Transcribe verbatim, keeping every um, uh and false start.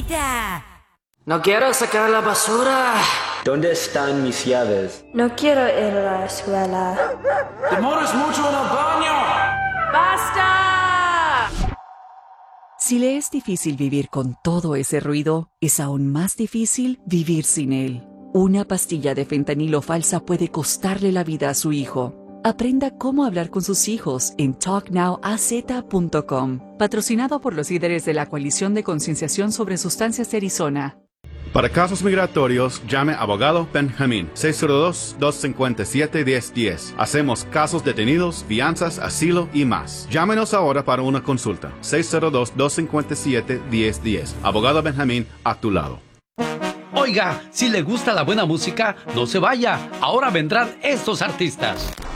necesita. No quiero sacar la basura. ¿Dónde están mis llaves? No quiero ir a la escuela. Demoras mucho en el baño. ¡Basta! Si le es difícil vivir con todo ese ruido, es aún más difícil vivir sin él. Una pastilla de fentanilo falsa puede costarle la vida a su hijo. Aprenda cómo hablar con sus hijos en talk now a z punto com. Patrocinado por los líderes de la Coalición de Concienciación sobre Sustancias de Arizona. Para casos migratorios, llame a Abogado Benjamín, seis cero dos, dos cinco siete, uno cero uno cero. Hacemos casos detenidos, fianzas, asilo y más. Llámenos ahora para una consulta. seis cero dos, dos cinco siete, uno cero uno cero. Abogado Benjamín, a tu lado. Oiga, si le gusta la buena música, no se vaya. Ahora vendrán estos artistas.